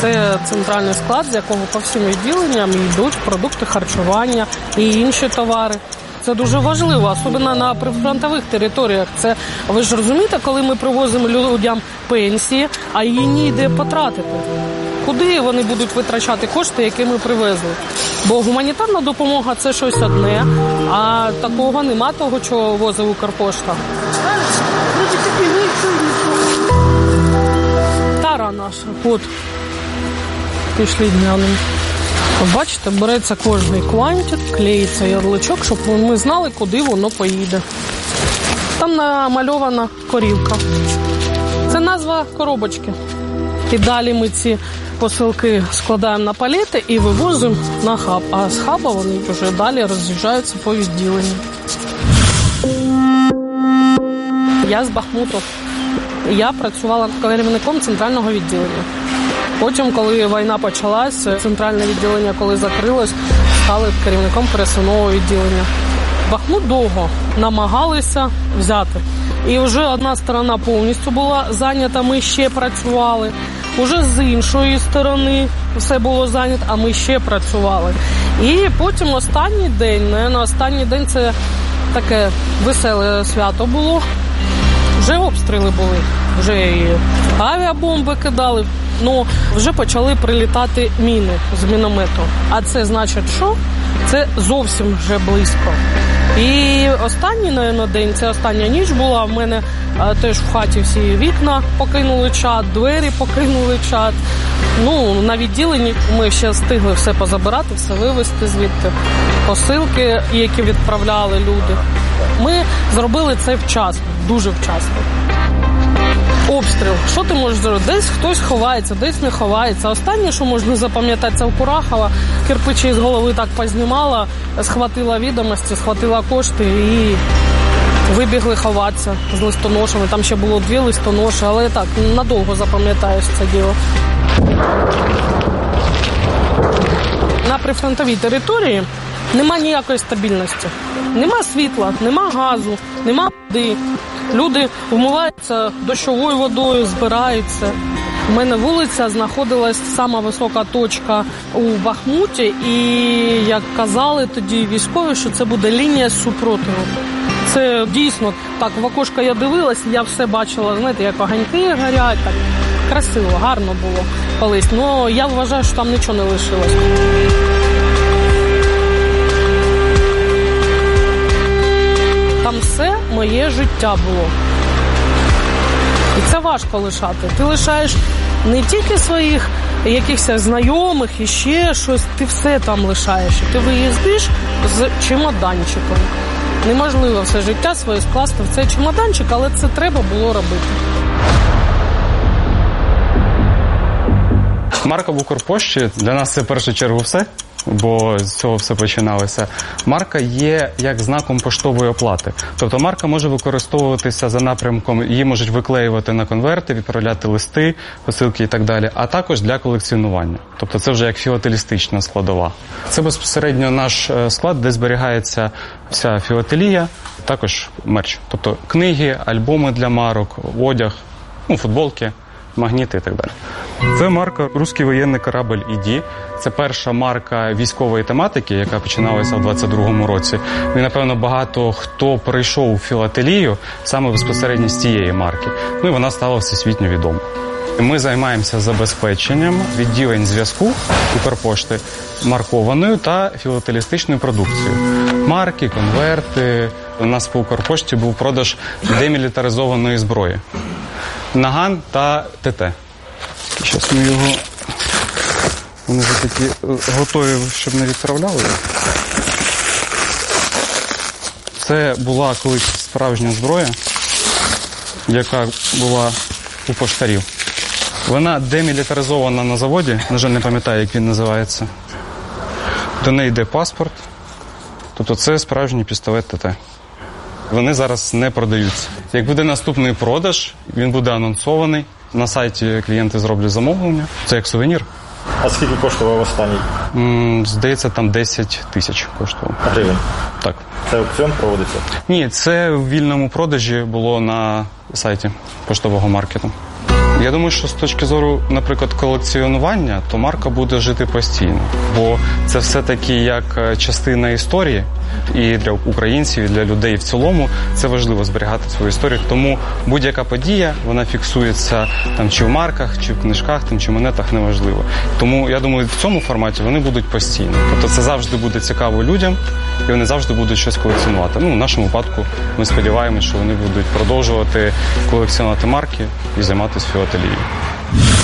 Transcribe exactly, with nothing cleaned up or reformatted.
Це центральний склад, з якого по всім відділенням йдуть продукти харчування і інші товари. Це дуже важливо, особливо на прифронтових територіях. Це, ви ж розумієте, коли ми привозимо людям пенсії, а її ніде потратити. Куди вони будуть витрачати кошти, які ми привезли? Бо гуманітарна допомога – це щось одне, а такого нема, того, чого возить Укрпошта. Тара наша, от, пішли дняним. Бачите, береться кожний квантик, клеїться ярличок, щоб ми знали, куди воно поїде. Там намальована корівка. Це назва коробочки. І далі ми ці посилки складаємо на палети і вивозимо на хаб. А з хаба вони вже далі роз'їжджаються по відділенню. Я з Бахмуту. Я працювала керівником центрального відділення. Потім, коли війна почалась, центральне відділення, коли закрилось, стали керівником пересувного відділення. Бахмут довго намагалися взяти. І вже одна сторона повністю була зайнята, ми ще працювали. Уже з іншої сторони все було зайнято, а ми ще працювали. І потім останній день, наверное, останній день це таке веселе свято було. Вже обстріли були, вже і авіабомби кидали. Ну, вже почали прилітати міни з міномету. А це значить, що? Це зовсім вже близько. І останній, напевно, день, це остання ніч була. В мене а, теж в хаті всі вікна покинули чат, двері покинули чат. Ну, на відділенні ми ще встигли все позабирати, все вивезти звідти. Посилки, які відправляли люди. Ми зробили це вчасно, дуже вчасно. Обстріл. Що ти можеш зробити? Десь хтось ховається, десь не ховається. Останнє, що можна запам'ятати, це у Курахова. Кирпичі з голови так познімала, схватила відомості, схватила кошти і вибігли ховатися з листоношами. Там ще було дві листоноші, але так, надовго запам'ятаєш це діло. На прифронтовій території нема ніякої стабільності. Нема світла, нема газу, нема води. Люди вмиваються дощовою водою, збираються. У мене вулиця знаходилась сама висока точка у Бахмуті. І, як казали тоді військові, що це буде лінія супротиву. Це дійсно, так, в окошко я дивилась, я все бачила, знаєте, як огоньки горять, так красиво, гарно було колись. Але я вважаю, що там нічого не лишилось. Там все моє життя було. І це важко лишати. Ти лишаєш не тільки своїх якихось знайомих і ще щось, ти все там лишаєш. І ти виїздиш з чемоданчиком. Неможливо все життя своє скласти в цей чемоданчик, але це треба було робити. Марка в Укрпошті для нас це в першу чергу все, бо з цього все починалося. Марка є як знаком поштової оплати. Тобто марка може використовуватися за напрямком, її можуть виклеювати на конверти, відправляти листи, посилки і так далі, а також для колекціонування. Тобто це вже як філателістична складова. Це безпосередньо наш склад, де зберігається вся філателія, також мерч. Тобто книги, альбоми для марок, одяг, ну, футболки, магніти і так далі. Це марка «Руський воєнний корабль ІДі». Це перша марка військової тематики, яка починалася в двадцять другому році. І, напевно, багато хто прийшов у філателію саме безпосередньо з цієї марки. Ну і вона стала всесвітньо відома. Ми займаємося забезпеченням відділень зв'язку Укрпошти маркованою та філателістичною продукцією. Марки, конверти. У нас по Укрпошті був продаж демілітаризованої зброї. Наган та ТТ. Зараз ми його... Вони вже такі готові, щоб не відправляли. Це була колись справжня зброя, яка була у поштарів. Вона демілітаризована на заводі, на жаль, не пам'ятаю, як він називається. До неї йде паспорт. Тобто це справжній пістолет ТТ. Вони зараз не продаються. Як буде наступний продаж, він буде анонсований. На сайті клієнти зроблять замовлення. Це як сувенір. А скільки коштував останній? М, здається, там десять тисяч коштував. Гривень? Так. Це аукціон проводиться? Ні, це в вільному продажі було на сайті поштового маркету. Я думаю, що з точки зору, наприклад, колекціонування, то марка буде жити постійно. Бо це все-таки як частина історії. І для українців, і для людей в цілому це важливо зберігати свою історію. Тому будь-яка подія, вона фіксується там чи в марках, чи в книжках, там, чи в монетах, неважливо. Тому, я думаю, в цьому форматі вони будуть постійно. Тобто це завжди буде цікаво людям, і вони завжди будуть щось колекціонувати. Ну, в нашому випадку ми сподіваємося, що вони будуть продовжувати колекціонувати марки і займатися філателією.